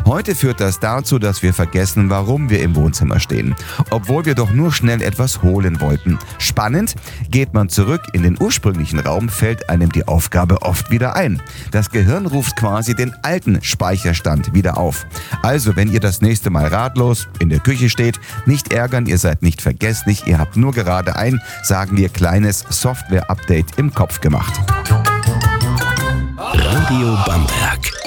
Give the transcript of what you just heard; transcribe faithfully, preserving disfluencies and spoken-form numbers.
Heute führt das dazu, dass wir vergessen, warum wir im Wohnzimmer stehen, obwohl wir doch nur schnell etwas holen wollten. Spannend, geht man zurück in den ursprünglichen Raum, fällt einem die Aufgabe oft wieder ein. Das Gehirn ruft quasi den alten Speicherstand wieder auf. Also, wenn ihr das nächste Mal ratlos in der Küche steht, nicht ärgern, ihr seid nicht vergesslich, ihr habt nur gerade ein, sagen wir, kleines Software-Update im Kopf gemacht. Radio Bamberg.